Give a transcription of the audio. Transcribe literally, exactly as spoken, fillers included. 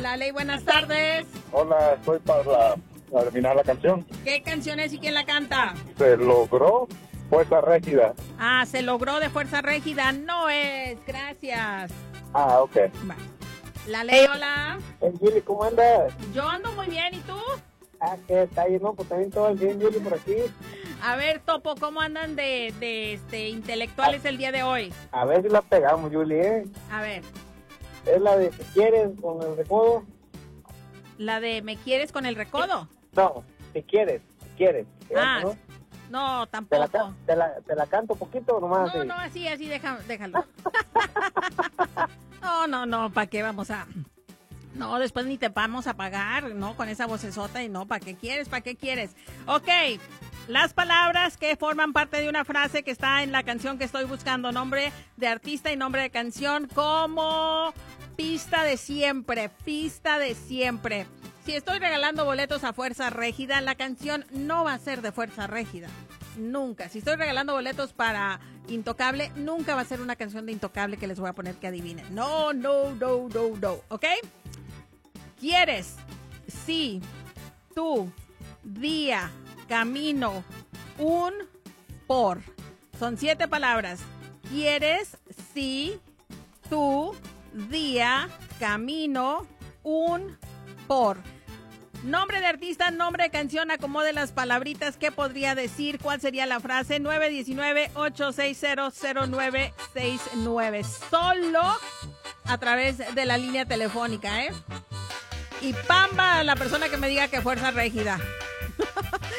Lale, buenas tardes. Hola, estoy para terminar la canción. ¿Qué canción es y quién la canta? Se logró Fuerza Régida. Ah, se logró de Fuerza Régida. No es, gracias. Ah, ok. Va. Lale, hola. Hey, Julie, ¿cómo andas? Yo ando muy bien, ¿y tú? Ah, qué detalle, ¿no? Pues también todo el bien, Julie, por aquí. A ver, Topo, ¿cómo andan de, de este, intelectuales el día de hoy? A ver si la pegamos, Julie, ¿eh? A ver, Es la de si quieres con el recodo. la de ¿me quieres con el recodo? No, si quieres, si quieres. Ah, ¿no? no, Te tampoco. la, ca- te, la, te la canto poquito nomás. No, así. no, así, así, deja- déjalo. No, no, no, ¿para qué vamos a...? No, después ni te vamos a pagar, ¿no? Con esa vocesota y no, ¿para qué quieres? ¿Para qué quieres? Ok, las palabras que forman parte de una frase que está en la canción que estoy buscando, nombre de artista y nombre de canción como pista de siempre, pista de siempre. Si estoy regalando boletos a Fuerza Régida, la canción no va a ser de Fuerza Régida. Nunca. Si estoy regalando boletos para Intocable, nunca va a ser una canción de Intocable que les voy a poner que adivinen. No, no, no, no, no. ¿Ok? ¿Quieres? Sí. Tú. Día. Camino. Un. Por. Son siete palabras. ¿Quieres? Sí. Tú. Día. Camino. Un. Por. Nombre de artista, nombre de canción, acomode las palabritas. ¿Qué podría decir? ¿Cuál sería la frase? nueve uno nueve, ocho seis cero, cero nueve seis nueve. Solo a través de la línea telefónica, ¿eh? Y pamba a la persona que me diga que Fuerza Régida.